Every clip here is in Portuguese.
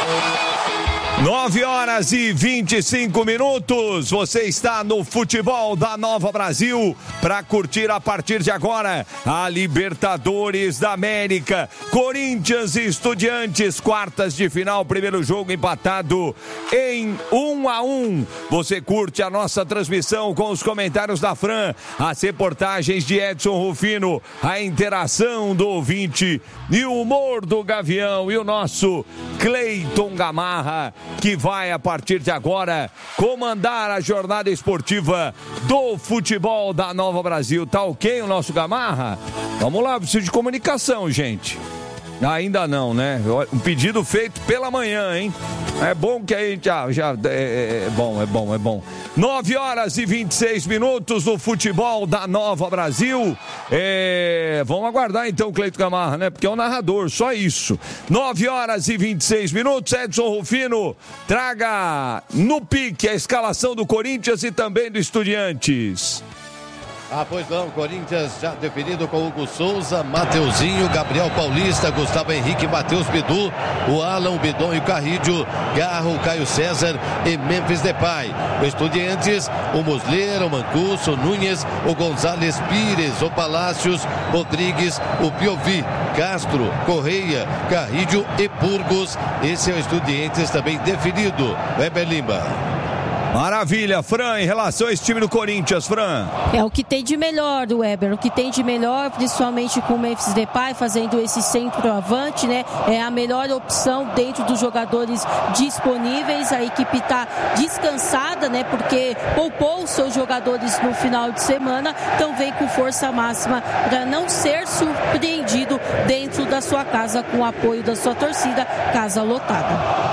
9h25. Você está no Futebol da Nova Brasil para curtir a partir de agora a Libertadores da América. Corinthians e Estudiantes, quartas de final, primeiro jogo empatado em 1-1. Você curte a nossa transmissão com os comentários da Fran, as reportagens de Edson Rufino, a interação do ouvinte e o humor do Gavião e o nosso Cleiton Gamarra, que vai a partir de agora comandar a jornada esportiva do Futebol da Nova Brasil. Tá ok o nosso Gamarra? Vamos lá, preciso de comunicação, gente. Ainda não, né? Um pedido feito pela manhã, hein? É bom que a gente é bom. 9h26 no Futebol da Nova Brasil. Vamos aguardar então o Cleiton Gamarra, né? Porque é o narrador, só isso. 9h26. Edson Rufino, traga no pique a escalação do Corinthians e também do Estudiantes. Pois não, Corinthians já definido com Hugo Souza, Mateuzinho, Gabriel Paulista, Gustavo Henrique, Matheus Bidu, o Alan, o Bidon e o Carrídio, Garro, Caio César e Memphis Depay. O Estudiantes, o Muslera, o Mancuso, o Núñez, o González Pires, o Palácios, Rodrigues, o Piovi, Castro, Correia, Carrídio e Burgos. Esse é o Estudiantes também definido. Weber Lima. Maravilha, Fran, em relação a esse time do Corinthians, Fran. É o que tem de melhor do Weber, o que tem de melhor, principalmente com o Memphis Depay fazendo esse centroavante, né? É a melhor opção dentro dos jogadores disponíveis. A equipe está descansada, né? Porque poupou os seus jogadores no final de semana, então vem com força máxima para não ser surpreendido dentro da sua casa com o apoio da sua torcida, casa lotada.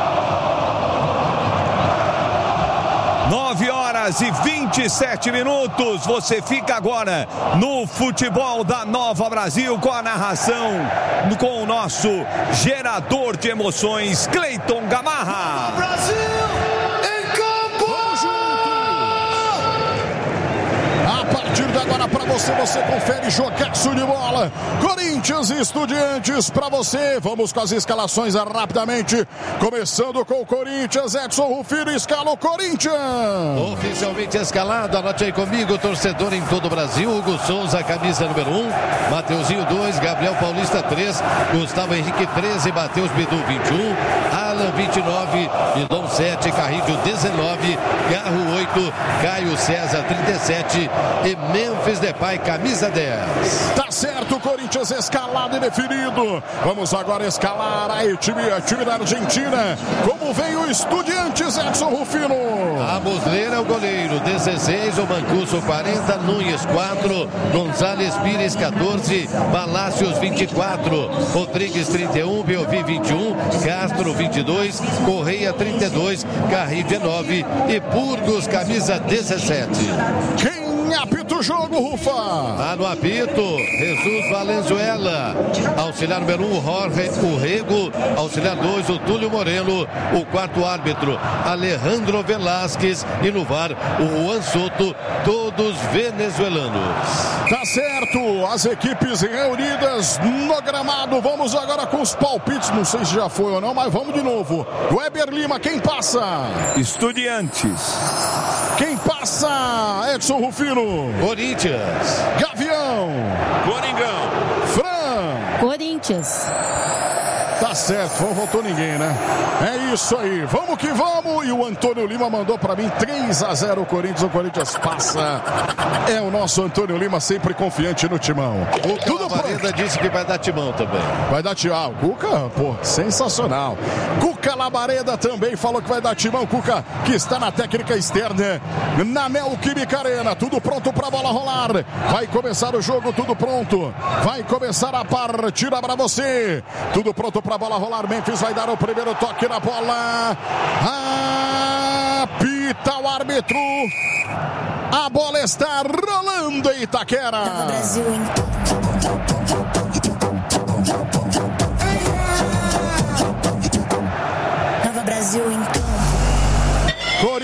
9h27. Você fica agora no Futebol da Nova Brasil com a narração com o nosso gerador de emoções, Cleiton Gamarra. Brasil em campo! A partir de agora para você confere jogaço de bola. Corinthians e Estudiantes para você. Vamos com as escalações rapidamente. Começando com o Corinthians, Edson Rufino escala o Corinthians. Oficialmente escalado, anote aí comigo, torcedor em todo o Brasil. Hugo Souza, camisa número 1, Mateuzinho 2, Gabriel Paulista 3, Gustavo Henrique 13, Matheus Bidu 21, Alan 29, Bidon 7, Carrídio 19, Garro 8, Caio César 37 e Memphis Depay, camisa 10. Tá certo, Corinthians escalado e definido. Vamos agora escalar o time da Argentina. Como vem o Estudiantes, Edson Rufino? A Muslera é o goleiro, 16, o Mancuso 40, Núñez 4, González Pires 14, Palácios 24, Rodrigues 31, Belvi 21, Castro 22, Correia 32, Carrillo 19 e Burgos, camisa 17. Quem apita o jogo, Rufa? No apito, Jesus Valenzuela. Auxiliar número 1, Jorge Urrego. Auxiliar 2, o Túlio Moreno. O quarto árbitro, Alejandro Velásquez. E no VAR, o Juan Soto. Todos venezuelanos. Tá certo, as equipes reunidas no gramado. Vamos agora com os palpites. Não sei se já foi ou não, mas vamos de novo. Weber Lima, quem passa? Estudiantes. Quem passa? Edson Rufino. Corinthians. Gavião. Coringão. Fran. Corinthians. Tá certo, não voltou ninguém, né? É isso aí, vamos que vamos. E o Antônio Lima mandou pra mim 3-0 o Corinthians passa. É o nosso Antônio Lima, sempre confiante no timão. O Cuca Labareda disse que vai dar timão também. Vai dar timão. O Cuca, pô, sensacional. Cuca Labareda também falou que vai dar timão. Cuca, que está na técnica externa, na Neoquímica Arena. Tudo pronto pra bola rolar. Vai começar o jogo, tudo pronto. Vai começar a partida pra você. Tudo pronto pra bola rolar. Memphis vai dar o primeiro toque na bola. Apita o árbitro. A bola está rolando em Itaquera. Nova Brasil, hein? Nova Brasil, hein?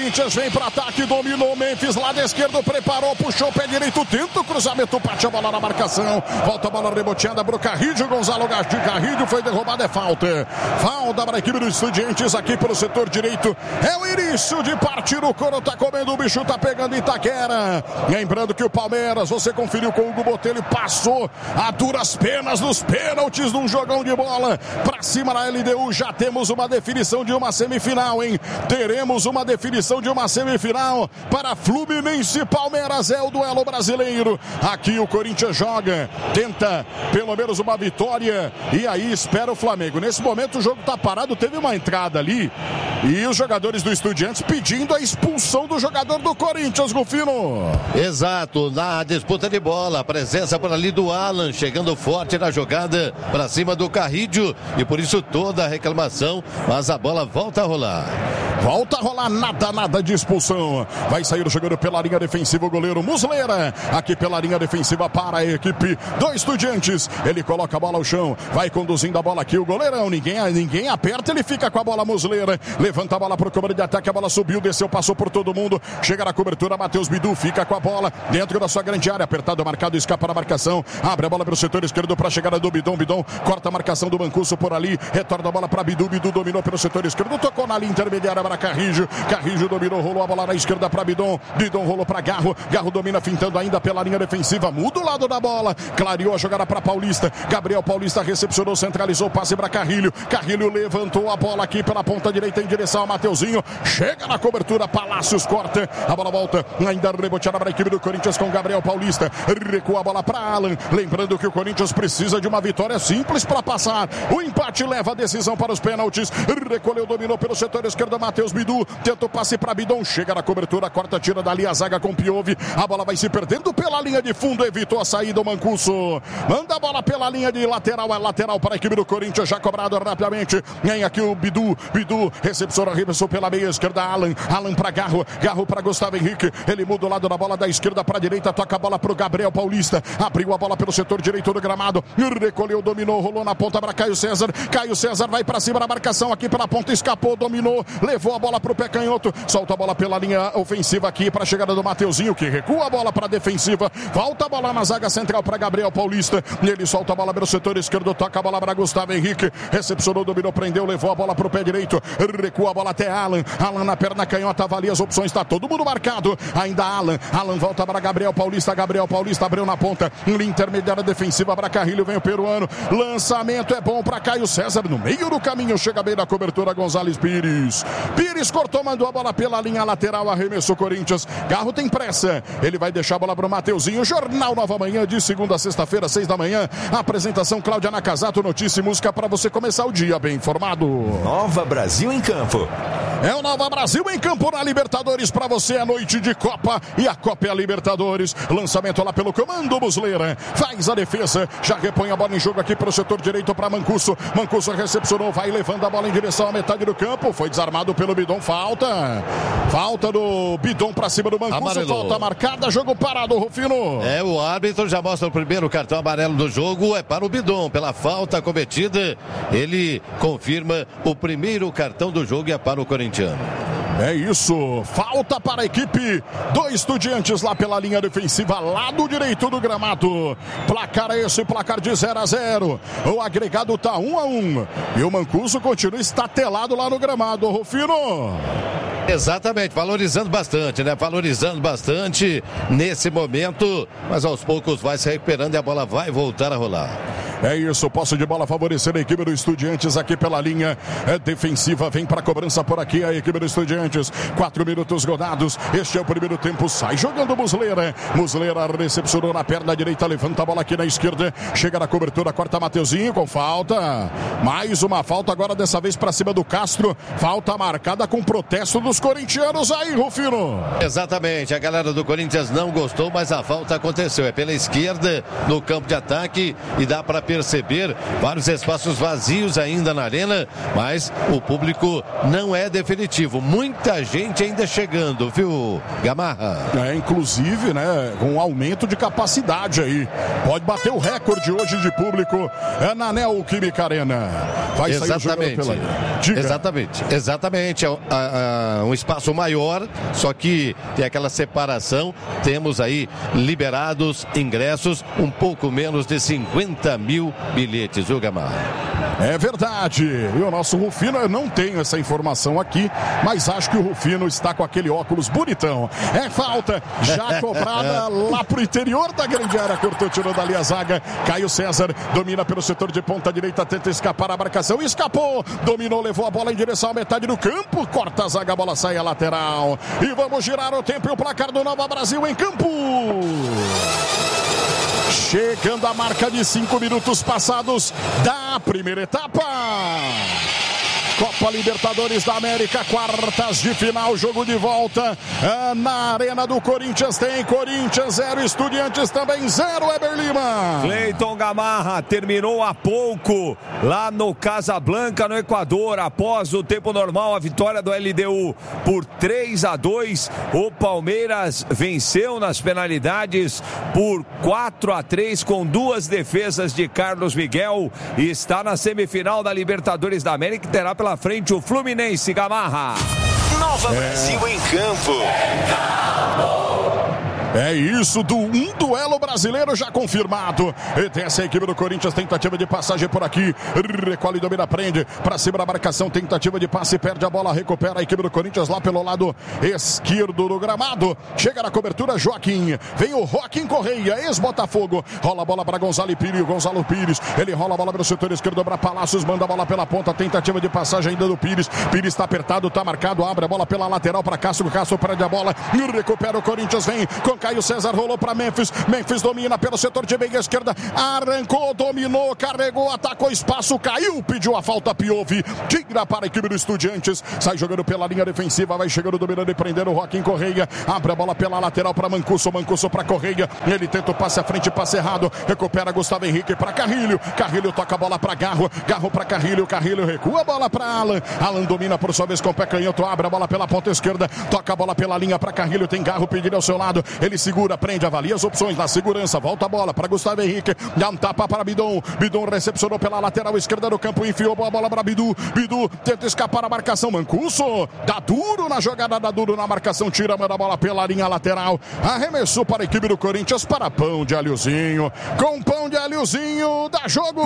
Corinthians vem para ataque, dominou Memphis, lado esquerdo, preparou, puxou o pé direito, tenta o cruzamento, bate a bola na marcação, volta a bola reboteada para o Carrillo, Gonzalo Carrillo foi derrubado, é falta para a equipe dos Estudiantes aqui pelo setor direito, é o início de partir, o couro tá comendo, o bicho tá pegando Itaquera, lembrando que o Palmeiras, você conferiu com o Hugo Botelho, passou a duras penas nos pênaltis num jogão de bola, pra cima na LDU, já temos uma definição de uma semifinal, hein? Teremos uma definição de uma semifinal para Fluminense e Palmeiras, é o duelo brasileiro. Aqui o Corinthians joga, tenta pelo menos uma vitória e aí espera o Flamengo. Nesse momento o jogo tá parado, teve uma entrada ali e os jogadores do Estudiantes pedindo a expulsão do jogador do Corinthians, Rufino. Exato, na disputa de bola, a presença por ali do Alan, chegando forte na jogada para cima do Carrillo e por isso toda a reclamação, mas a bola volta a rolar. Volta a rolar, nada de expulsão. Vai sair o jogador pela linha defensiva, o goleiro Muslera. Aqui pela linha defensiva para a equipe do Estudiantes. Ele coloca a bola ao chão, vai conduzindo a bola aqui, o goleirão. Ninguém aperta, ele fica com a bola, Muslera. Levanta a bola para o comando de ataque, a bola subiu, desceu, passou por todo mundo. Chega na cobertura, Matheus Bidu fica com a bola dentro da sua grande área. Apertado, marcado, escapa na marcação. Abre a bola para o setor esquerdo para a chegada do Bidon. Bidon corta a marcação do Mancuso por ali. Retorna a bola para Bidu. Bidu dominou pelo setor esquerdo, tocou na linha intermediária para Carrillo. Carrillo dominou, rolou a bola na esquerda para Bidon. Bidon rolou para Garro. Garro domina, fintando ainda pela linha defensiva. Muda o lado da bola. Clareou a jogada para Paulista. Gabriel Paulista recepcionou, centralizou o passe para Carrillo. Carrillo levantou a bola aqui pela ponta direita em direção ao Mateuzinho. Chega na cobertura, Palácios corta. A bola volta, ainda reboteada para a equipe do Corinthians com Gabriel Paulista. Recua a bola para Alan. Lembrando que o Corinthians precisa de uma vitória simples para passar. O empate leva a decisão para os pênaltis. Recolheu, dominou pelo setor esquerdo, Matheus Bidu. Tenta o passe para Bidon, chega na cobertura, corta, tira dali a zaga com Piove. A bola vai se perdendo pela linha de fundo, evitou a saída o Mancuso. Manda a bola pela linha de lateral, é lateral para a equipe do Corinthians, já cobrado rapidamente. Vem aqui o Bidu, recepciona, arremessou pela meia esquerda, Alan para Garro, Garro para Gustavo Henrique. Ele muda o lado da bola da esquerda para a direita, toca a bola para o Gabriel Paulista. Abriu a bola pelo setor direito do gramado, recolheu, dominou, rolou na ponta para Caio César. Caio César vai para cima da marcação aqui pela ponta, escapou, dominou, levou a bola para o pé canhoto, solta a bola pela linha ofensiva aqui para a chegada do Mateuzinho, que recua a bola para a defensiva, volta a bola na zaga central para Gabriel Paulista, ele solta a bola pelo setor esquerdo, toca a bola para Gustavo Henrique, recepcionou, dominou, prendeu, levou a bola para o pé direito, recua a bola até Alan na perna canhota, avalia as opções, está todo mundo marcado, ainda Alan volta para Gabriel Paulista abriu na ponta, linha intermediária defensiva para Carrillo, vem o peruano, lançamento é bom para Caio César, no meio do caminho, chega bem na cobertura Gonzalez Pires cortou, mandou a bola pela linha lateral, arremessou Corinthians, Garro tem pressa, ele vai deixar a bola para o Mateuzinho. Jornal Nova Manhã, de segunda a sexta-feira, 6 da manhã, apresentação Cláudia Nakazato, notícia e música para você começar o dia bem informado. Nova Brasil em campo. É o Nova Brasil em campo na Libertadores para você, a noite de Copa e a Copa é a Libertadores. Lançamento lá pelo comando Muslera, faz a defesa, já repõe a bola em jogo aqui para o setor direito para Mancuso. Mancuso recepcionou, vai levando a bola em direção à metade do campo, foi desarmado pelo Bidon, falta do Bidon para cima do Mancuso, amarelo. Falta marcada, jogo parado, Rufino. É, o árbitro já mostra o primeiro cartão amarelo do jogo, é para o Bidon, pela falta cometida, ele confirma o primeiro cartão do jogo e é para o Corinthians. É isso, falta para a equipe do Estudiantes lá pela linha defensiva, lado direito do gramado. Placar é esse, placar de 0-0. O agregado tá 1-1. E o Mancuso continua estatelado lá no gramado, Rufino. Exatamente, valorizando bastante, né? Valorizando bastante nesse momento, mas aos poucos vai se recuperando e a bola vai voltar a rolar. É isso, posse de bola favorecendo a equipe do Estudiantes aqui pela linha defensiva, vem para a cobrança por aqui a equipe do Estudiantes, 4 minutos rodados, este é o primeiro tempo, sai jogando Muslera recepcionou na perna direita, levanta a bola aqui na esquerda, chega na cobertura, corta Mateuzinho com falta, mais uma falta agora dessa vez para cima do Castro, falta marcada com protesto dos corintianos aí, Rufino. Exatamente, a galera do Corinthians não gostou, mas a falta aconteceu, é pela esquerda no campo de ataque e dá para perceber vários espaços vazios ainda na arena, mas o público não é definitivo. Muita gente ainda chegando, viu, Gamarra? Inclusive, né, com um aumento de capacidade aí. Pode bater o recorde hoje de público na Neoquímica Arena. Vai sair Exatamente. É um espaço maior, só que tem aquela separação. Temos aí liberados ingressos, um pouco menos de 50 mil bilhetes, viu, Gamarra? É verdade. E o nosso Rufino, eu não tenho essa informação aqui, mas acho que o Rufino está com aquele óculos bonitão. É falta, já cobrada lá pro interior da grande área. Cortou, tirou dali a zaga. Caio César domina pelo setor de ponta direita, tenta escapar a marcação. Escapou, dominou, levou a bola em direção à metade do campo. Corta a zaga, a bola sai à lateral. E vamos girar o tempo e o placar do Nova Brasil em campo. Chegando a marca de 5 minutos passados da primeira etapa. Copa Libertadores da América, quartas de final, jogo de volta na Arena do Corinthians. Tem Corinthians 0, Estudiantes também 0, Eber Lima. Cleiton Gamarra terminou há pouco lá no Casablanca, no Equador. Após o tempo normal, a vitória do LDU por 3-2. O Palmeiras venceu nas penalidades por 4-3 com 2 defesas de Carlos Miguel e está na semifinal da Libertadores da América, que terá pela frente o Fluminense. Gamarra. Nova Brasil em campo. É isso, um duelo brasileiro já confirmado. E tem essa equipe do Corinthians, tentativa de passagem por aqui. Recolhe, domina, prende. Pra cima da marcação, tentativa de passe, perde a bola, recupera a equipe do Corinthians lá pelo lado esquerdo do gramado. Chega na cobertura, Joaquim. Vem o Joaquim Correia, ex-Botafogo. Rola a bola para Gonzalo Pires. Ele rola a bola pelo setor esquerdo para Palácios, manda a bola pela ponta. Tentativa de passagem ainda do Pires. Pires está apertado, está marcado, abre a bola pela lateral para Castro. Castro perde a bola, recupera o Corinthians, vem com Caio César, rolou para Memphis. Memphis domina pelo setor de meia esquerda. Arrancou, dominou, carregou, atacou espaço, caiu, pediu a falta, Piove. Tira para a equipe do Estudiantes. Sai jogando pela linha defensiva, vai chegando, dominando e prendendo o Joaquim Correia. Abre a bola pela lateral para Mancuso. Mancuso para Correia. Ele tenta o passe à frente, passe errado. Recupera Gustavo Henrique para Carrilho. Carrilho toca a bola para Garro. Garro para Carrilho. Carrilho recua a bola para Alan. Alan domina por sua vez com o pé canhoto. Abre a bola pela ponta esquerda. Toca a bola pela linha para Carrilho. Tem Garro pedindo ao seu lado. Ele segura, prende, avalia as opções na segurança, volta a bola para Gustavo Henrique, dá um tapa para Bidon. Bidon recepcionou pela lateral esquerda do campo, enfiou a bola para Bidu. Bidu tenta escapar a marcação, Mancuso dá duro na jogada, dá duro na marcação, tira, manda a bola pela linha lateral, arremessou para a equipe do Corinthians, para Pão de Alhozinho. Com Pão de Alhozinho, dá jogo.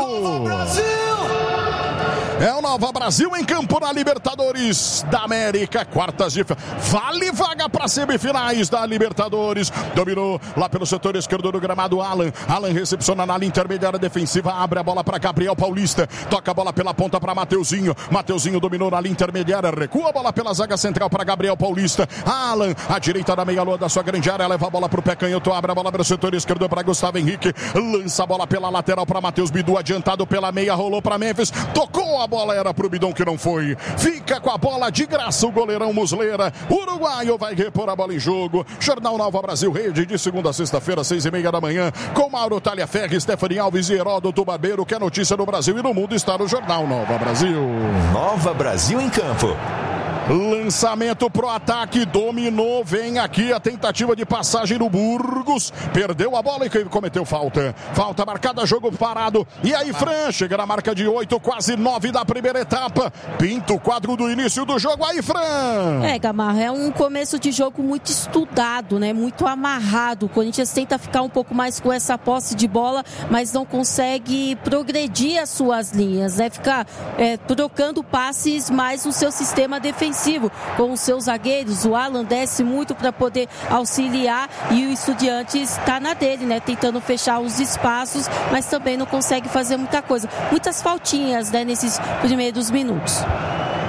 É o Nova Brasil em campo na Libertadores da América, quartas de final. Vale vaga para semifinais da Libertadores. Dominou lá pelo setor esquerdo do gramado, Alan. Alan recepciona na linha intermediária defensiva, abre a bola para Gabriel Paulista. Toca a bola pela ponta para Mateuzinho. Mateuzinho dominou na linha intermediária, recua a bola pela zaga central para Gabriel Paulista. Alan, à direita da meia-lua da sua grande área, leva a bola para o pé canhoto, abre a bola pelo setor esquerdo para Gustavo Henrique. Lança a bola pela lateral para Matheus Bidu, adiantado pela meia, rolou para Memphis. Tocou a bola, era pro Bidon que não foi. Fica com a bola de graça o goleirão Muslera. Uruguaio vai repor a bola em jogo. Jornal Nova Brasil, rede de segunda a sexta-feira, 6:30 da manhã, com Mauro Talhaferri, Stephanie Alves e Heródoto Barbeiro, que é notícia no Brasil e no mundo está no Jornal Nova Brasil. Nova Brasil em campo. Lançamento pro ataque, dominou, vem aqui a tentativa de passagem do Burgos, perdeu a bola e cometeu falta. Falta marcada, jogo parado. E aí, Fran, chega na marca de 8, quase 9 da primeira etapa. Pinta o quadro do início do jogo. Aí, Fran. Gamarra, é um começo de jogo muito estudado, né? Muito amarrado. O Corinthians tenta ficar um pouco mais com essa posse de bola, mas não consegue progredir as suas linhas, né? Ficar trocando passes mais no seu sistema defensivo. Com os seus zagueiros, o Alan desce muito para poder auxiliar e o Estudiantes está na dele, né? Tentando fechar os espaços, mas também não consegue fazer muita coisa. Muitas faltinhas, né? Nesses primeiros minutos.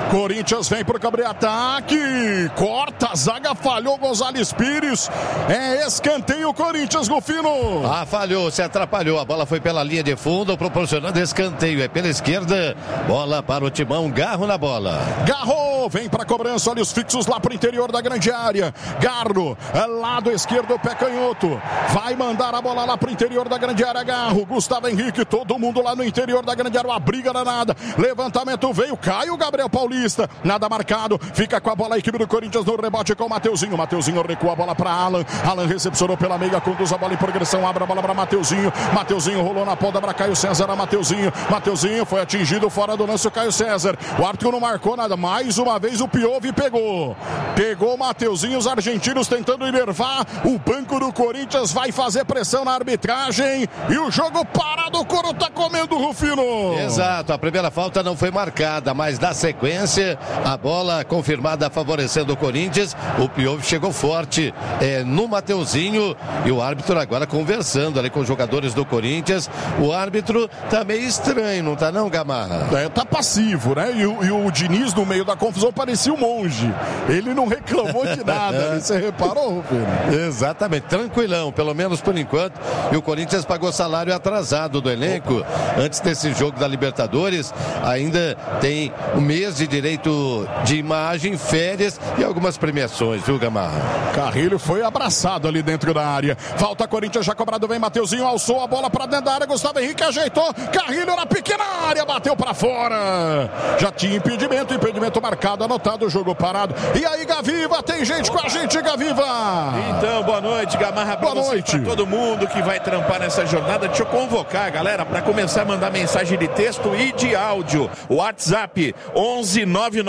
Corinthians vem pro contra-ataque. Corta a zaga, falhou Gonzalez Pires. É escanteio Corinthians, Rufino. Falhou, se atrapalhou. A bola foi pela linha de fundo, proporcionando escanteio. É pela esquerda. Bola para o Timão. Garro na bola. Garro vem para cobrança. Olha os fixos lá pro interior da grande área. Garro, lado esquerdo, pé canhoto. Vai mandar a bola lá pro interior da grande área. Garro, Gustavo Henrique, todo mundo lá no interior da grande área. Uma briga danada. Levantamento veio, cai o Gabriel Paulista. Nada marcado. Fica com a bola a equipe do Corinthians no rebote com o Mateuzinho. Mateuzinho recua a bola para Alan. Alan recepcionou pela meia, conduz a bola em progressão. Abre a bola para Mateuzinho. Mateuzinho rolou na ponta para Caio César. A Mateuzinho. Mateuzinho foi atingido fora do lance o Caio César. O árbitro não marcou nada. Mais uma vez o Piove pegou. Pegou o Mateuzinho. Os argentinos tentando enervar. O banco do Corinthians vai fazer pressão na arbitragem. E o jogo parado. O Coro tá comendo, Rufino. Exato. A primeira falta não foi marcada, mas na sequência a bola confirmada favorecendo o Corinthians. O Piove chegou forte no Mateuzinho e o árbitro agora conversando ali com os jogadores do Corinthians. O árbitro tá meio estranho, não tá não, Gamarra? Tá passivo, né? E o Diniz no meio da confusão parecia um monge. Ele não reclamou de nada. Você reparou, Rufino? Exatamente, tranquilão, pelo menos por enquanto. E o Corinthians pagou salário atrasado do elenco. Antes desse jogo da Libertadores, ainda tem um mês de direito de imagem, férias e algumas premiações, viu, Gamarra? Carrilho foi abraçado ali dentro da área. Falta Corinthians, já cobrado, vem Mateuzinho, alçou a bola pra dentro da área, Gustavo Henrique ajeitou, Carrilho na pequena área, bateu pra fora. Já tinha impedimento marcado, anotado, o jogo parado. E aí, Gaviva, tem gente com a gente, Gaviva. Então, boa noite, Gamarra, boa noite pra todo mundo que vai trampar nessa jornada. Deixa eu convocar a galera para começar a mandar mensagem de texto e de áudio. WhatsApp 11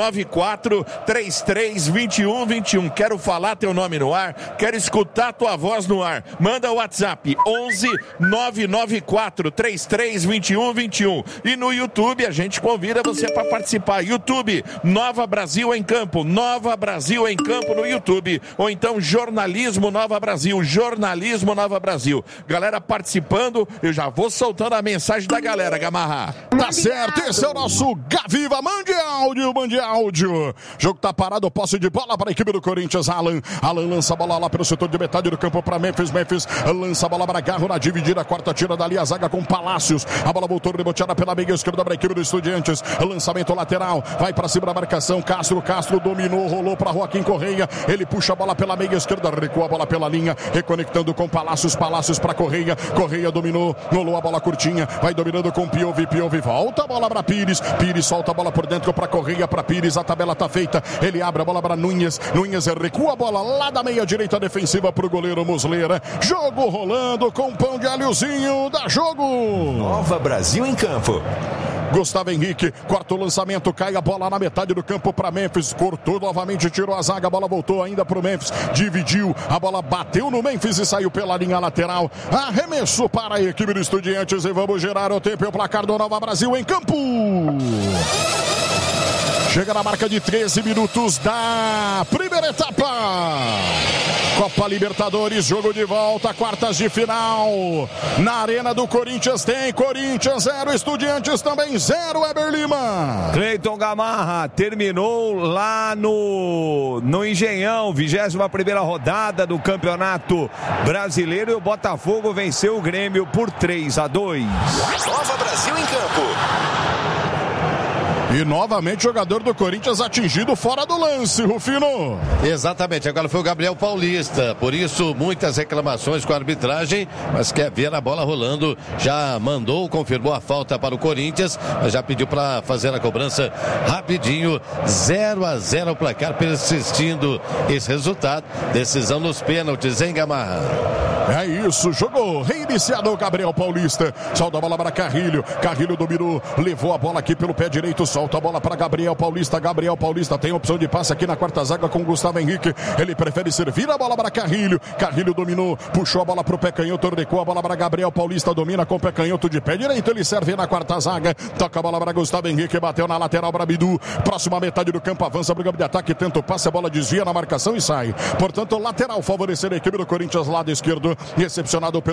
994 33 21 21. Quero falar teu nome no ar, quero escutar tua voz no ar. Manda o WhatsApp 11 994 33 21 21. E no YouTube a gente convida você para participar. YouTube Nova Brasil em Campo, Nova Brasil em Campo no YouTube, ou então Jornalismo Nova Brasil, Jornalismo Nova Brasil. Galera participando, eu já vou soltando a mensagem da galera, Gamarra. Tá certo, esse é o nosso Gaviva. Mande áudio. Jogo tá parado, posse de bola para a equipe do Corinthians. Alan lança a bola lá pelo setor de metade do campo para Memphis lança a bola para Garro na dividida, quarta tira dali a zaga com Palácios. A bola voltou reboteada pela meia esquerda para a equipe do Estudiantes. Lançamento lateral, vai para cima da marcação. Castro dominou, rolou para Joaquim Correia. Ele puxa a bola pela meia esquerda, recua a bola pela linha, reconectando com Palácios para Correia. Correia dominou, rolou a bola curtinha, vai dominando com Piove, volta a bola para Pires solta a bola por dentro para Correia, para Pires, a tabela tá feita, ele abre a bola para Nunes recua a bola lá da meia direita defensiva pro goleiro Muslera. Jogo rolando com pão de alhozinho, dá jogo. Nova Brasil em Campo. Gustavo Henrique, corta o lançamento, cai a bola na metade do campo para Memphis, cortou novamente, tirou a zaga, a bola voltou ainda para o Memphis, dividiu, a bola bateu no Memphis e saiu pela linha lateral. Arremesso para a equipe do Estudiantes e vamos gerar o tempo e o placar do Nova Brasil em Campo. Chega na marca de 13 minutos da primeira etapa. Copa Libertadores, jogo de volta, quartas de final. Na arena do Corinthians tem Corinthians 0, Estudiantes também 0, Weber Lima. Cleiton Gamarra terminou lá no Engenhão, 21ª rodada do Campeonato Brasileiro, e o Botafogo venceu o Grêmio por 3-2. Nova Brasil em Campo. E novamente jogador do Corinthians atingido fora do lance, Rufino. Exatamente, agora foi o Gabriel Paulista, por isso muitas reclamações com a arbitragem, mas quer ver a bola rolando, já mandou, confirmou a falta para o Corinthians, mas já pediu para fazer a cobrança rapidinho. 0-0 o placar, persistindo esse resultado, decisão nos pênaltis, hein, Gamarra? É isso, jogou, reiniciado o Gabriel Paulista, solta a bola para Carrilho dominou, levou a bola aqui pelo pé direito, solta a bola para Gabriel Paulista tem opção de passe aqui na quarta zaga com Gustavo Henrique, ele prefere servir a bola para Carrilho dominou, puxou a bola para o pé canhoto, recuou a bola para Gabriel Paulista, domina com o pé canhoto de pé direito, ele serve na quarta zaga, toca a bola para Gustavo Henrique, bateu na lateral para Bidu, próxima metade do campo, avança para o campo de ataque, tenta o passe, a bola desvia na marcação e sai, portanto lateral favorecer a equipe do Corinthians, lado esquerdo, recepcionado pelo Gustavo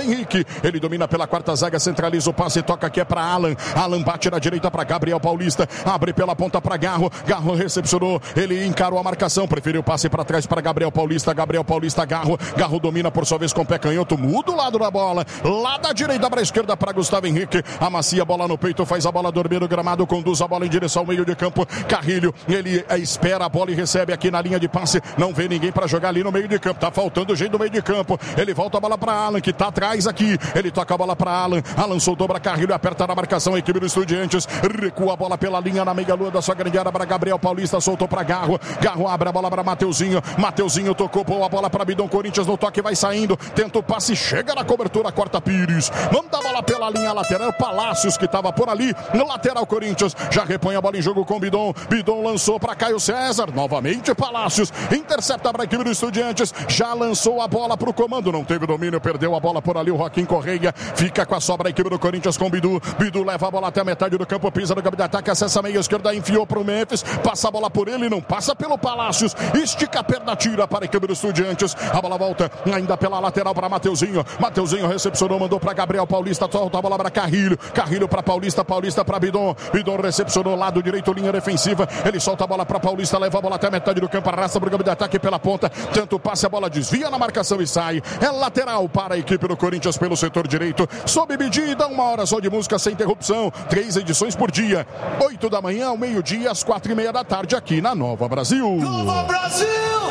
Gustavo Henrique. Ele domina pela quarta zaga, centraliza o passe, toca aqui é para Alan. Alan bate na direita para Gabriel Paulista. Abre pela ponta para Garro. Garro recepcionou. Ele encarou a marcação. Preferiu o passe para trás para Gabriel Paulista. Gabriel Paulista, Garro. Garro domina por sua vez com o pé canhoto. Muda o lado da bola. Lá da direita para a esquerda para Gustavo Henrique. Amacia a bola no peito, faz a bola dormir no gramado. Conduz a bola em direção ao meio de campo. Carrilho, ele espera a bola e recebe aqui na linha de passe. Não vê ninguém para jogar ali no meio de campo. Tá faltando gente no meio de campo. Ele volta a bola para Alan, que tá atrás aqui. Ele toca a bola para Alan. Alan soltou para Carrilho, aperta na marcação a equipe do Estudiantes. Recua a bola pela linha na meia lua da sua grande área para Gabriel Paulista. Soltou para Garro. Garro abre a bola para Mateuzinho. Mateuzinho tocou boa bola para Bidon. Corinthians no toque vai saindo. Tenta o passe, chega na cobertura, corta Pires. Manda a bola pela linha lateral. Palácios que estava por ali. No lateral Corinthians. Já repõe a bola em jogo com Bidon. Bidon lançou para Caio César. Novamente Palácios. Intercepta para a equipe do Estudiantes. Já lançou a bola para o comando. Não teve domínio. Perdeu a bola por ali. O Joaquim Correia fica com a sobra a equipe do Corinthians com Bidu. Bidu leva a bola até a metade do campo. Pisa no campo de ataque. Acessa a meia esquerda. Enfiou para o Memphis. Passa a bola por ele. Não passa pelo Palácios. Estica a perna. Tira para a equipe do Estudiantes. A bola volta ainda pela lateral para Mateuzinho. Mateuzinho recepcionou. Mandou para Gabriel Paulista. Solta a bola para Carrilho. Carrilho para Paulista. Paulista para Bidon. Bidon recepcionou lado direito. Linha defensiva. Ele solta a bola para Paulista. Leva a bola até a metade do campo. Arrasta para o campo de ataque pela ponta. Tanto passe, a bola desvia na marcação e sai. É lateral para a equipe do Corinthians pelo setor direito. Sob medida, 1 hora só de música sem interrupção. 3 edições por dia. 8 da manhã ao meio-dia, às 4:30 da tarde, aqui na Nova Brasil. Nova Brasil!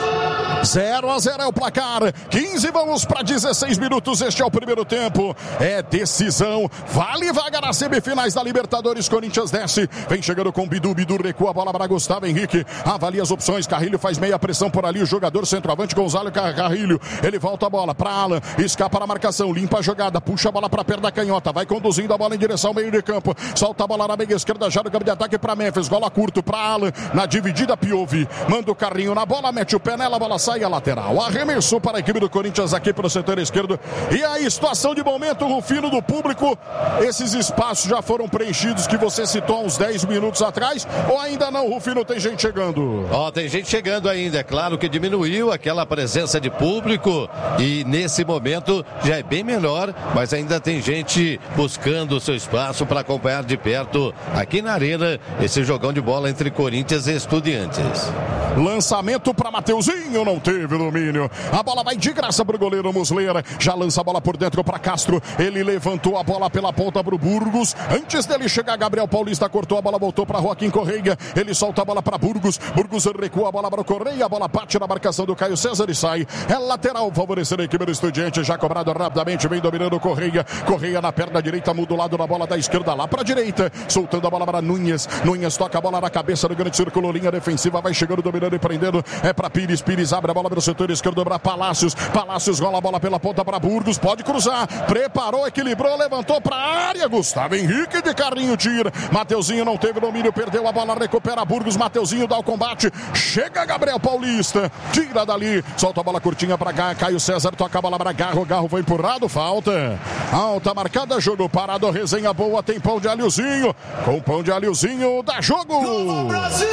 0-0 é o placar. 15, vamos para 16 minutos. Este é o primeiro tempo. É decisão. Vale vaga nas semifinais da Libertadores. Corinthians desce. Vem chegando com Bidu. Bidu recua a bola para Gustavo Henrique. Avalia as opções. Carrilho faz meia pressão por ali. O jogador centroavante Gonzalo Carrilho. Ele volta a bola para Alan. Escapa na marcação. Limpa a jogada. Puxa a bola para a perna canhota. Vai conduzindo a bola em direção ao meio de campo. Solta a bola na meia esquerda. Já no campo de ataque para Memphis. Bola curto para Alan. Na dividida, Piovi. Manda o carrinho na bola. Mete o pé nela. A bola sai a lateral. Arremessou para a equipe do Corinthians aqui pelo setor esquerdo. E aí, situação de momento, Rufino, do público. Esses espaços já foram preenchidos que você citou há uns 10 minutos atrás? Ou ainda não, Rufino? Tem gente chegando? Tem gente chegando ainda. É claro que diminuiu aquela presença de público e nesse momento já é bem menor, mas ainda tem gente buscando o seu espaço para acompanhar de perto aqui na Arena esse jogão de bola entre Corinthians e Estudiantes. Lançamento para Mateuzinho, não teve domínio. A bola vai de graça para o goleiro Muslera. Já lança a bola por dentro para Castro. Ele levantou a bola pela ponta para o Burgos. Antes dele chegar, Gabriel Paulista cortou a bola, voltou para Joaquim Correia. Ele solta a bola para Burgos. Burgos recua a bola para o Correia. A bola bate na marcação do Caio César e sai. É lateral, favorecendo a equipe do Estudiante. Já cobrado rapidamente, vem dominando o Correia. Correia na perna direita, muda o lado da bola da esquerda lá para a direita. Soltando a bola para Nunes. Nunes toca a bola na cabeça do grande círculo. Linha defensiva, vai chegando, dominando e prendendo. É para Pires. Pires abre a bola pelo setor esquerdo para Palácios. Palácios rola a bola pela ponta para Burgos. Pode cruzar. Preparou, equilibrou, levantou para a área. Gustavo Henrique de carrinho tira. Mateuzinho não teve domínio, perdeu a bola, recupera Burgos. Mateuzinho dá o combate. Chega Gabriel Paulista. Tira dali. Solta a bola curtinha para Caio César. Toca a bola para Garro. Garro foi empurrado. Falta. Alta marcada. Jogo parado. Resenha boa. Tem pão de alhozinho. Com pão de alhozinho dá jogo. Nova Brasil!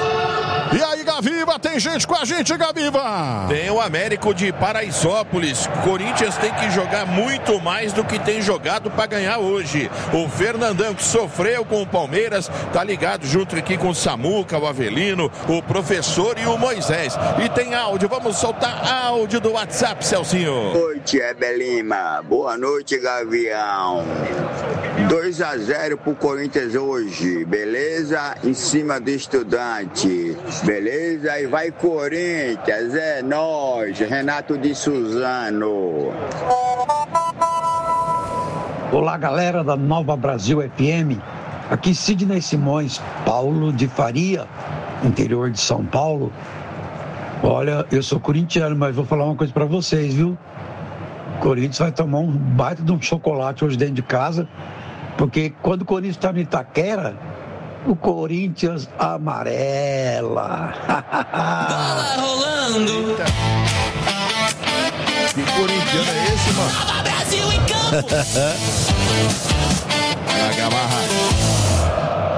E aí, Gaviva, tem gente com a gente, Gaviva. Tem o Américo de Paraisópolis. Corinthians tem que jogar muito mais do que tem jogado para ganhar hoje. O Fernandão, que sofreu com o Palmeiras, tá ligado junto aqui com o Samuca, o Avelino, o professor e o Moisés. E tem áudio, vamos soltar áudio do WhatsApp, Celcinho. Boa noite, Ebelima. Boa noite, Gavião. 2-0 pro Corinthians hoje, beleza? Em cima do Estudante, beleza? E vai Corinthians, é nóis. Renato de Suzano. Olá, galera da Nova Brasil FM. Aqui Sidney Simões, Paulo de Faria, interior de São Paulo. Olha, eu sou corintiano, mas vou falar uma coisa pra vocês, viu? O Corinthians vai tomar um baita de um chocolate hoje dentro de casa, porque quando o Corinthians está no Itaquera, o Corinthians amarela. Bola rolando. Que corintiano é esse, mano? Nova Brasil em campo.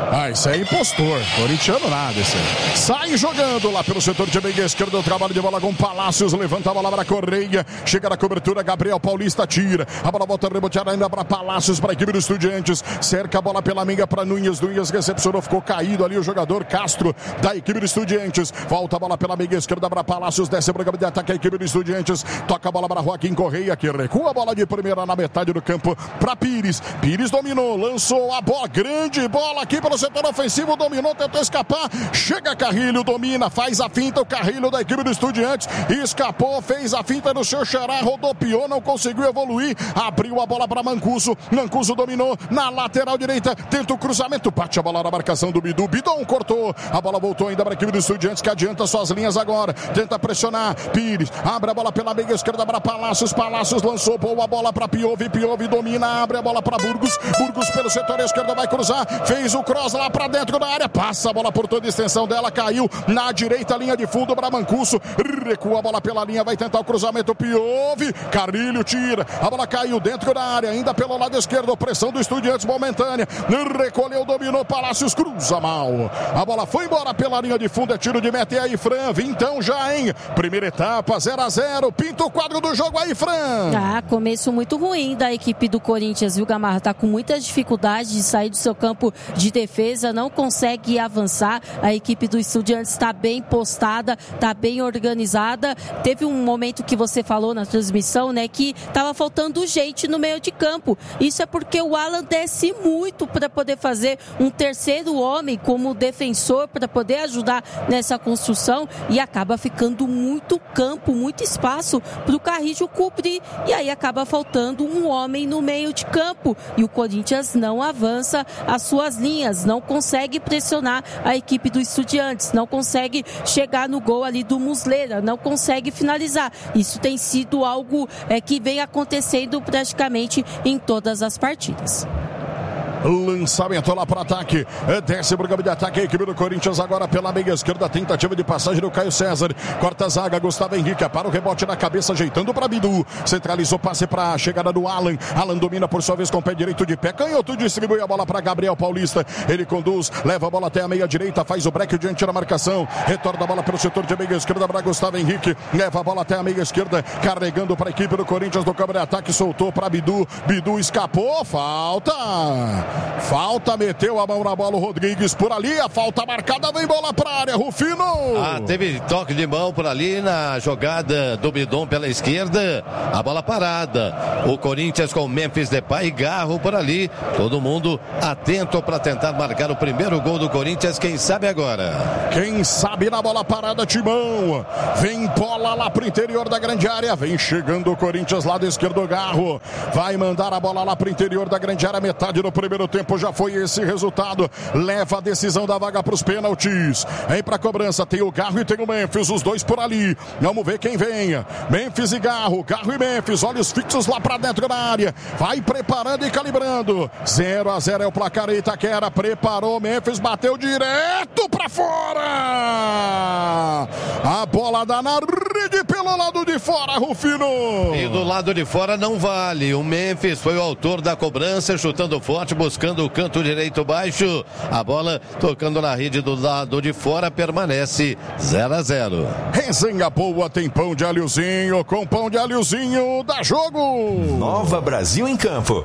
Isso é impostor. Corintiano nada, esse aí. Sai jogando lá pelo setor de meia esquerda. O trabalho de bola com Palácios. Levanta a bola para Correia. Chega na cobertura. Gabriel Paulista tira. A bola volta a rebotear ainda para Palácios, para a equipe dos Estudiantes. Cerca a bola pela meia para Nunes. Nunes recepcionou. Ficou caído ali o jogador Castro da equipe dos Estudiantes. Volta a bola pela meia esquerda para Palácios. Desce para o campo de ataque a equipe dos Estudiantes. Toca a bola para Joaquim Correia, que recua a bola de primeira na metade do campo para Pires. Pires dominou. Lançou a bola. Grande bola aqui pelo setor ofensivo. Dominou. Tentou escapar. Chega Carrilho. Domina. Faz a finta. O Carrilho da equipe dos Estudiantes. Escapou. Fez a finta do seu xará. Rodopiou. Não conseguiu evoluir. Abriu a bola para Mancuso. Mancuso dominou na lateral direita. Tenta o cruzamento. Bate a bola na marcação do Bidu. Bidon cortou. A bola voltou ainda para a equipe dos Estudiantes, que adianta suas linhas agora. Tenta pressionar. Pires. Abre a bola pela meia esquerda para Palácios. Palácios lançou. Boa bola para Piove. Piove domina. Abre a bola para Burgos. Burgos pelo setor esquerdo vai cruzar. Fez o cross lá para dentro da área. Passa a bola por toda a extensão dela. Caiu na direita, linha de fundo para Mancuso. Recua a bola pela linha. Vai tentar o cruzamento. Piove. Carrilho tira. A bola caiu dentro da área. Ainda pelo lado esquerdo. Pressão do Estudiantes momentânea. Recolheu, dominou. Palácios cruza mal. A bola foi embora pela linha de fundo. É tiro de meta. E aí, Fran. Vintão já, hein? Primeira etapa, 0-0. Pinta o quadro do jogo aí, Fran. Começo muito ruim da equipe do Corinthians, viu, Gamarra? Tá com muita dificuldade de sair do seu campo de defesa. Não consegue avançar. A equipe do Estudiantes está bem postada, está bem organizada. Teve um momento que você falou na transmissão, né, que tava faltando gente no meio de campo. Isso é porque o Alan desce muito para poder fazer um terceiro homem como defensor para poder ajudar nessa construção e acaba ficando muito campo, muito espaço para o Carrillo cobrir e aí acaba faltando um homem no meio de campo e o Corinthians não avança as suas linhas, não consegue pressionar a equipe do Estudiantes, não consegue chegar no gol ali do Muslera, não consegue finalizar. Isso tem sido algo que vem acontecendo praticamente em todas as partidas. Lançamento lá para o ataque. Desce para o campo de ataque a equipe do Corinthians agora pela meia esquerda. Tentativa de passagem do Caio César. Corta a zaga. Gustavo Henrique para o rebote na cabeça, ajeitando para Bidu. Centralizou, passe para a chegada do Alan. Alan domina por sua vez com o pé direito de pé. Canhoto distribui a bola para Gabriel Paulista. Ele conduz, leva a bola até a meia direita. Faz o break diante da marcação. Retorna a bola pelo setor de meia esquerda para Gustavo Henrique. Leva a bola até a meia esquerda. Carregando para a equipe do Corinthians no campo de ataque. Soltou para Bidu. Bidu escapou. Falta, meteu a mão na bola o Rodrigues por ali, a falta marcada, vem bola pra área, Rufino. Teve toque de mão por ali na jogada do Bidon pela esquerda, a bola parada. O Corinthians com Memphis Depay e Garro por ali, todo mundo atento para tentar marcar o primeiro gol do Corinthians, quem sabe agora. Quem sabe na bola parada, Timão. Vem bola lá pro interior da grande área, vem chegando o Corinthians, lado esquerdo, Garro. Vai mandar a bola lá pro interior da grande área, metade do primeiro tempo já foi esse resultado. Leva a decisão da vaga para os pênaltis. Vem para a cobrança, tem o Garro e tem o Memphis, os dois por ali. Vamos ver quem venha. Memphis e Garro, Garro e Memphis, olhos fixos lá para dentro da área. Vai preparando e calibrando. 0-0 é o placar. Itaquera preparou, Memphis bateu direto para fora. A bola dá na rede pelo lado de fora, Rufino. E do lado de fora não vale. O Memphis foi o autor da cobrança, chutando forte, buscando o canto direito baixo. A bola tocando na rede do lado de fora, permanece 0-0. Resenha boa, tem pão de alhozinho. Com pão de alhozinho, dá jogo. Nova Brasil em campo.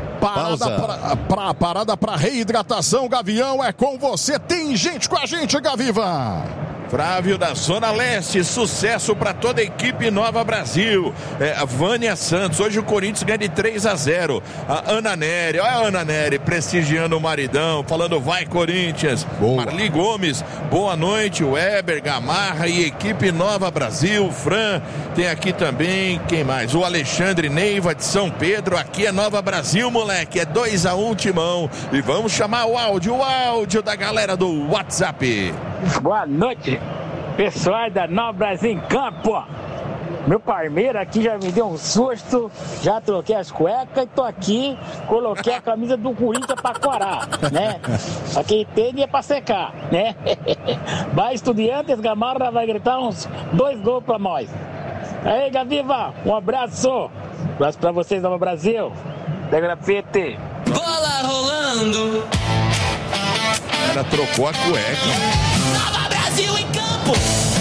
Parada para reidratação, Gavião, é com você. Tem gente com a gente, Gaviva. Flávio da Zona Leste, sucesso para toda a equipe Nova Brasil. A Vânia Santos, hoje o Corinthians ganha de 3-0. A Ana Nery, olha a Ana Nery prestigiando o maridão, falando vai Corinthians. Boa. Marli Gomes, boa noite. Weber, Gamarra e equipe Nova Brasil. Fran, tem aqui também, quem mais? O Alexandre Neiva de São Pedro, aqui é Nova Brasil, moleque, é 2-1 Timão. E vamos chamar o áudio da galera do WhatsApp. Boa noite, pessoal da Nova Brasil em campo. Meu parmeiro aqui já me deu um susto, já troquei as cuecas e tô aqui, coloquei a camisa do Corinthians pra corar, né? Aqui tem é pra secar, né? Vai Estudiantes, Gamarra vai gritar uns 2 gols pra nós. Aí, Gaviva, um abraço. Abraço pra vocês, Nova Brasil. Da Grafite. Bola rolando. cara trocou a cueca. Nova Brasil em campo.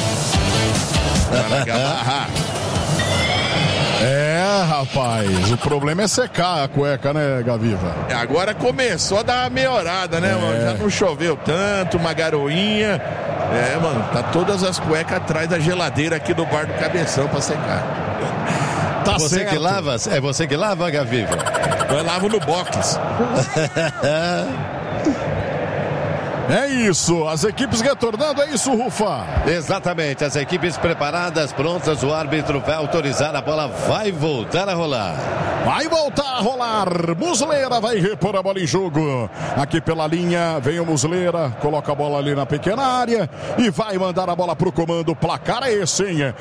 É, rapaz, o problema é secar a cueca, né, Gaviva? Agora começou a dar uma melhorada, né, mano? Já não choveu tanto, uma garoinha. Mano, tá todas as cuecas atrás da geladeira aqui do bar do Cabeção pra secar. Tá você certo. Que lava? É você que lava, Gaviva? Eu lavo no box. É isso, as equipes retornando, é isso, Rufa? Exatamente, as equipes preparadas, prontas, o árbitro vai autorizar, a bola vai voltar a rolar. Vai voltar a rolar, Muslera vai repor a bola em jogo. Aqui pela linha, vem o Muslera, coloca a bola ali na pequena área e vai mandar a bola pro comando. O placar é esse, hein?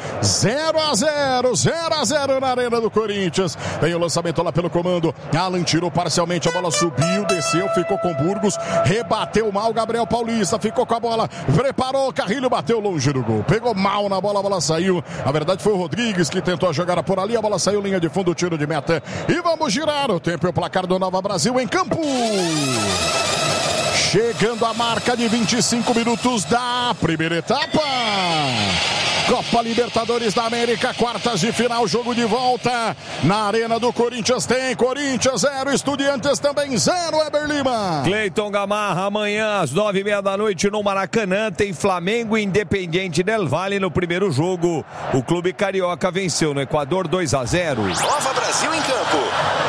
0-0 na arena do Corinthians. Vem o lançamento lá pelo comando, Alan tirou parcialmente, a bola subiu, desceu, ficou com Burgos, rebateu mal, Gabriel Paulista ficou com a bola, preparou, Carrilho bateu longe do gol, pegou mal na bola, a bola saiu. Na verdade foi o Rodrigues que tentou a jogada por ali, a bola saiu, linha de fundo, tiro de meta. E vamos girar o tempo e o placar do Nova Brasil em campo. Chegando a marca de 25 minutos da primeira etapa. Copa Libertadores da América, quartas de final, jogo de volta. Na arena do Corinthians tem Corinthians 0, Estudiantes também 0, Eber Lima. Cleiton Gamarra, amanhã às 9h30 da noite no Maracanã tem Flamengo e Independiente del Valle no primeiro jogo. O clube carioca venceu no Equador 2-0. Nova Brasil em campo.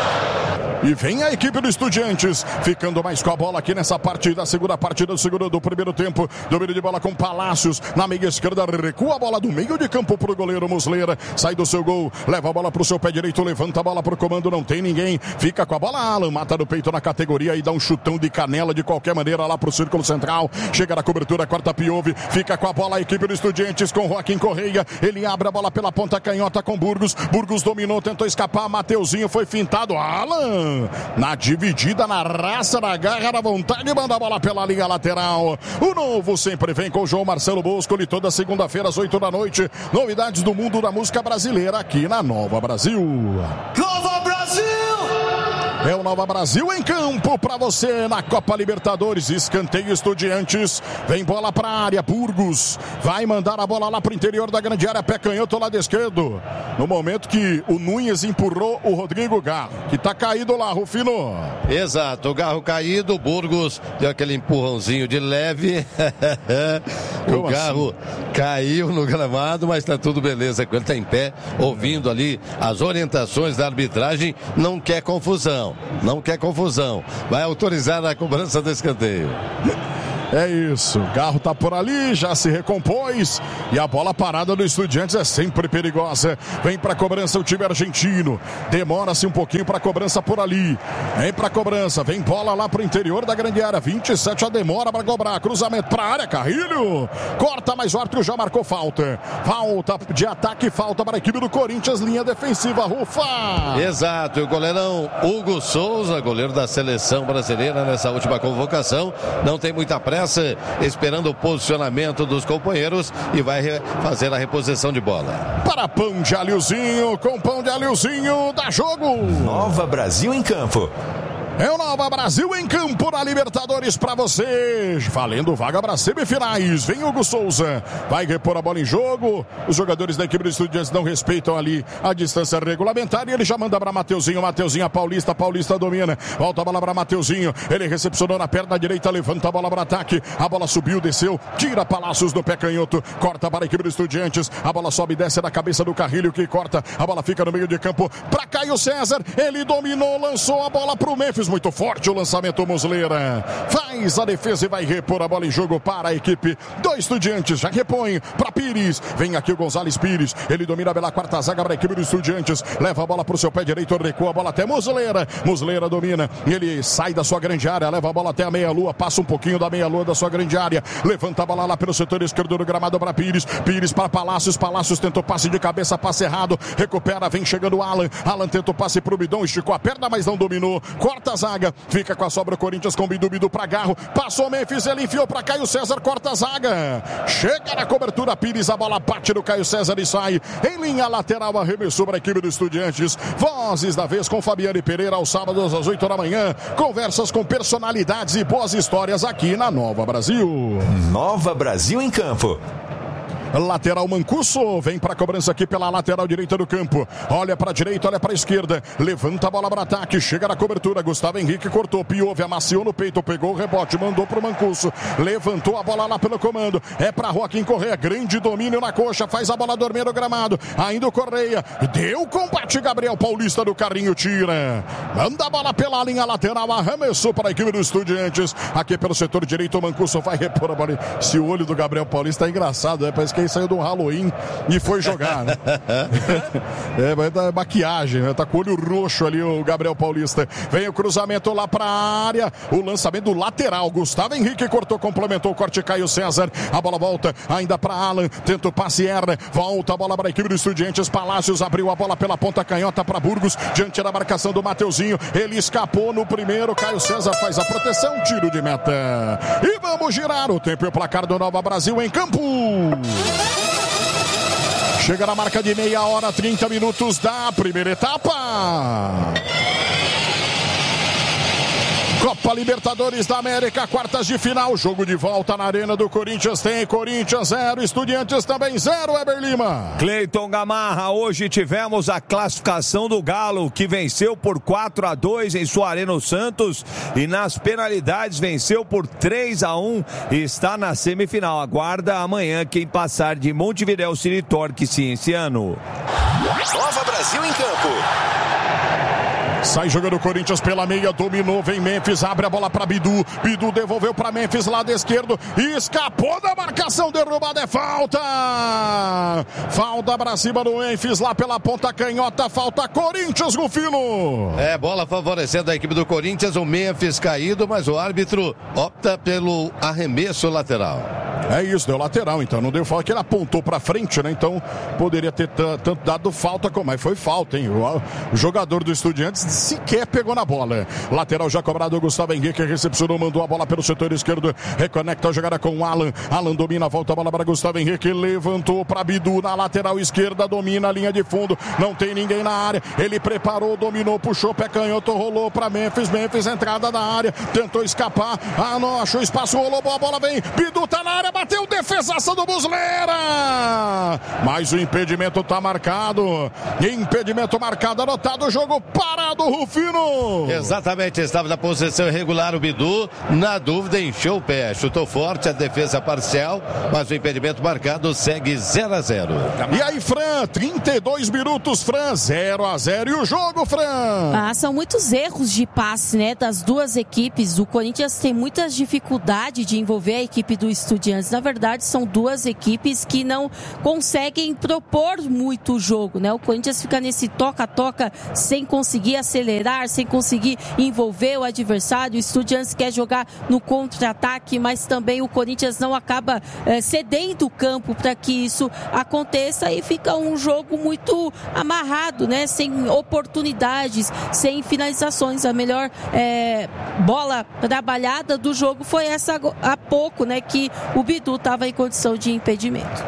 E vem a equipe do Estudiantes, ficando mais com a bola aqui nessa partida, segunda partida do primeiro tempo. Domínio de bola com Palácios, na meia esquerda, recua a bola do meio de campo pro goleiro Muslera, sai do seu gol, leva a bola pro seu pé direito, levanta a bola pro comando, não tem ninguém, fica com a bola, Alan, mata no peito na categoria e dá um chutão de canela de qualquer maneira lá pro círculo central, chega na cobertura, corta Piove, fica com a bola a equipe do Estudiantes com Joaquim Correia, ele abre a bola pela ponta canhota com Burgos dominou, tentou escapar, Mateuzinho foi fintado, Alan, na dividida, na raça, na garra, na vontade, manda a bola pela linha lateral. O novo sempre vem com o João Marcelo Boscoli, toda segunda-feira às 8 da noite. Novidades do mundo da música brasileira aqui na Nova Brasil. Nova Brasil! É o Nova Brasil em campo para você na Copa Libertadores. Escanteio Estudiantes. Vem bola para a área. Burgos vai mandar a bola lá para o interior da grande área. Pé canhoto, lado esquerdo. No momento que o Nunes empurrou o Rodrigo Garro, que tá caído lá, Rufino. Exato, o Garro caído. O Burgos deu aquele empurrãozinho de leve. O Garro caiu no gramado, mas tá tudo beleza. Quando tá em pé, ouvindo ali as orientações da arbitragem, não quer confusão. Não quer confusão. Vai autorizar a cobrança do escanteio. É isso, o Garro tá por ali, já se recompôs e a bola parada do Estudiantes é sempre perigosa. Vem pra cobrança o time argentino, demora-se um pouquinho pra cobrança por ali. Vem pra cobrança, vem bola lá pro interior da grande área, 27 a demora pra cobrar, cruzamento pra área, Carrilho, corta, mas o árbitro já marcou falta. Falta de ataque, falta para a equipe do Corinthians, linha defensiva, Rufa. Exato, e o goleirão Hugo Souza, goleiro da seleção brasileira nessa última convocação, não tem muita pressa, esperando o posicionamento dos companheiros e vai fazer a reposição de bola. Para pão de alhozinho, com pão de alhozinho, dá jogo. Nova Brasil em campo. É o Nova Brasil em campo na Libertadores para você. Valendo vaga para semifinais. Vem Hugo Souza. Vai repor a bola em jogo. Os jogadores da equipe do Estudiantes não respeitam ali a distância regulamentar. E ele já manda para Mateuzinho. Mateuzinho a Paulista. Paulista domina. Volta a bola para Mateuzinho. Ele recepcionou na perna direita. Levanta a bola para ataque. A bola subiu, desceu. Tira Palácios do pé canhoto. Corta para a equipe do Estudiantes. A bola sobe e desce da cabeça do Carrilho que corta. A bola fica no meio de campo para Caio César. Ele dominou, lançou a bola para o Memphis. Muito forte o lançamento, Muslera faz a defesa e vai repor a bola em jogo para a equipe do Estudiantes, já repõe para Pires, vem aqui o Gonzalez Pires, ele domina pela quarta zaga para a equipe do Estudiantes, leva a bola para o seu pé direito, recua a bola até Muslera, Muslera domina, ele sai da sua grande área, leva a bola até a meia-lua, passa um pouquinho da meia-lua da sua grande área, levanta a bola lá pelo setor esquerdo do gramado para Pires, Pires para Palácios, Palácios tentou passe de cabeça, passe errado, recupera, vem chegando Alan, Alan tentou passe para o Bidon, esticou a perna, mas não dominou, corta zaga. Fica com a sobra o Corinthians com Bidu pra Garro. Passou o Memphis, ele enfiou pra Caio César, corta a zaga. Chega na cobertura, Pires, a bola bate no Caio César e sai. Em linha lateral, arremessou para a equipe do Estudiantes. Vozes da vez com Fabiane Pereira aos sábados às 8 da manhã. Conversas com personalidades e boas histórias aqui na Nova Brasil. Nova Brasil em Campo. Lateral Mancuso, vem para a cobrança aqui pela lateral direita do campo. Olha para a direita, olha para a esquerda. Levanta a bola para ataque, chega na cobertura. Gustavo Henrique cortou, Piove, amaciou no peito, pegou o rebote, mandou para o Mancuso. Levantou a bola lá pelo comando. É para Joaquim Correia, grande domínio na coxa, faz a bola dormir no gramado. Ainda o Correia, deu combate, Gabriel Paulista do carrinho, tira. Manda a bola pela linha lateral, arremessou para a equipe dos Estudiantes. Aqui pelo setor direito, o Mancuso vai repor a bola. Se o olho do Gabriel Paulista é engraçado, né? Parece que ele saiu do Halloween e foi jogar, né? Vai dar maquiagem, né? Tá com o olho roxo ali o Gabriel Paulista. Vem o cruzamento lá pra área, o lançamento do lateral, Gustavo Henrique cortou, complementou o corte, Caio César, a bola volta ainda pra Alan, tenta o passe, erra, volta a bola para a equipe do Estudiantes. Palácios abriu a bola pela ponta canhota para Burgos, diante da marcação do Mateuzinho, ele escapou no primeiro, Caio César faz a proteção, tiro de meta. E vamos girar o tempo e o placar do Nova Brasil em campo. Chega na marca de meia hora, 30 minutos da primeira etapa. Copa Libertadores da América, quartas de final, jogo de volta na Arena do Corinthians, tem Corinthians 0, Estudiantes também 0, Eber Lima. Cleiton Gamarra, hoje tivemos a classificação do Galo, que venceu por 4-2 em sua Arena Santos e nas penalidades venceu por 3-1 e está na semifinal. Aguarda amanhã quem passar de Montevidéu Ciritorque Cienciano. Nova Brasil em Campo. Sai jogando o Corinthians pela meia, dominou, vem Memphis, abre a bola para Bidu, Bidu devolveu para Memphis, lado esquerdo, escapou da marcação, derrubada, é falta! Falta pra cima do Memphis, lá pela ponta canhota, falta Corinthians, Rufino! É, bola favorecendo a equipe do Corinthians, o Memphis caído, mas o árbitro opta pelo arremesso lateral. É isso, deu lateral, então não deu falta, que ele apontou pra frente, né? Então poderia ter tanto dado falta, mas foi falta, hein? O jogador do Estudiantes sequer pegou na bola. Lateral já cobrado, o Gustavo Henrique recepcionou, mandou a bola pelo setor esquerdo, reconecta a jogada com o Alan. Alan domina, volta a bola para Gustavo Henrique, levantou para Bidu na lateral esquerda, domina a linha de fundo, não tem ninguém na área, ele preparou, dominou, puxou, pé canhoto, rolou para Memphis, entrada da área, tentou escapar, não achou espaço, rolou, boa bola, vem, Bidu tá na área, bateu, defesaça do Muslera, mas o impedimento tá marcado, impedimento marcado, anotado, jogo parado, Rufino. Exatamente, estava na posição irregular o Bidu, na dúvida encheu o pé, chutou forte, a defesa parcial, mas o impedimento marcado segue 0-0. E aí, Fran, 32 minutos, Fran, 0-0 e o jogo, Fran? São muitos erros de passe, né, das duas equipes. O Corinthians tem muitas dificuldades de envolver a equipe do Estudiantes. Na verdade, são duas equipes que não conseguem propor muito o jogo, né? O Corinthians fica nesse toca-toca sem conseguir acelerar, sem conseguir envolver o adversário. O Estudiantes quer jogar no contra-ataque, mas também o Corinthians não acaba cedendo o campo para que isso aconteça e fica um jogo muito amarrado, né? Sem oportunidades, sem finalizações. A melhor bola trabalhada do jogo foi essa há pouco, né? Que o Bidu estava em condição de impedimento.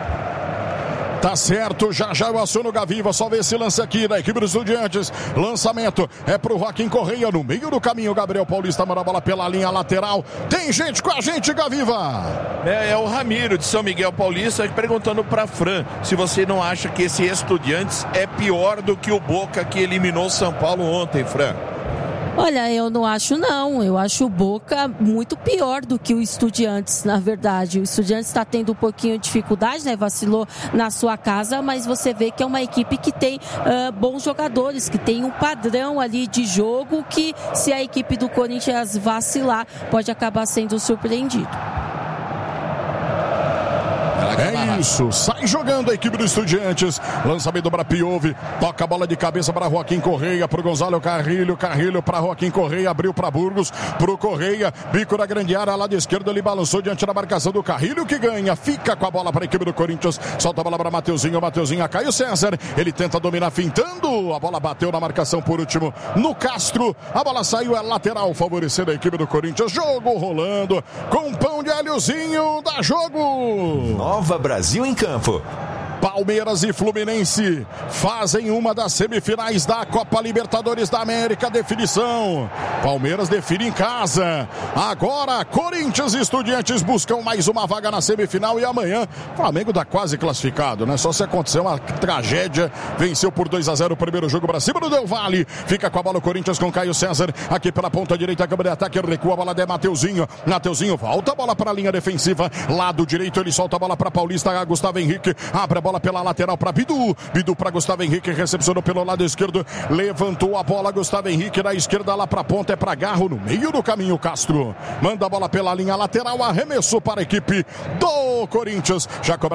Tá certo, já eu aciono o Gaviva, só ver esse lance aqui da equipe dos Estudiantes, lançamento é pro Joaquim Correia, no meio do caminho, Gabriel Paulista manda a bola pela linha lateral, tem gente com a gente, Gaviva! É o Ramiro de São Miguel Paulista perguntando pra Fran se você não acha que esse Estudiantes é pior do que o Boca que eliminou São Paulo ontem, Fran. Olha, eu não acho não, eu acho o Boca muito pior do que o Estudiantes, na verdade. O Estudiantes está tendo um pouquinho de dificuldade, né? Vacilou na sua casa, mas você vê que é uma equipe que tem bons jogadores, que tem um padrão ali de jogo que, se a equipe do Corinthians vacilar, pode acabar sendo surpreendido. É isso, sai jogando a equipe do Estudiantes. Lançamento para Piove, toca a bola de cabeça para Joaquim Correia, pro Gonzalo Carrilho para Joaquim Correia, abriu para Burgos, pro Correia, bico na grande área, lado esquerdo, ele balançou diante da marcação do Carrilho, que ganha, fica com a bola para a equipe do Corinthians, solta a bola para Mateuzinho a Caio César, ele tenta dominar fintando, a bola bateu na marcação por último no Castro, a bola saiu, é lateral, favorecendo a equipe do Corinthians, jogo rolando, com pão de alhozinho, dá jogo! Nova Brasil em campo. Palmeiras e Fluminense fazem uma das semifinais da Copa Libertadores da América, definição. Palmeiras define em casa. Agora, Corinthians e Estudiantes buscam mais uma vaga na semifinal e amanhã Flamengo está quase classificado, né? Só se acontecer uma tragédia, venceu por 2-0 o primeiro jogo para cima do Del Valle. Fica com a bola o Corinthians com Caio César, aqui pela ponta direita, câmera de ataque, recua a bola de Mateuzinho. Mateuzinho volta a bola para a linha defensiva, lado direito ele solta a bola para Paulista, Gustavo Henrique, abre a bola pela lateral para Bidu para Gustavo Henrique, recepcionou pelo lado esquerdo, levantou a bola, Gustavo Henrique na esquerda lá para a ponta, é para Garro, no meio do caminho Castro, manda a bola pela linha lateral, arremessou para a equipe do Corinthians, já cobra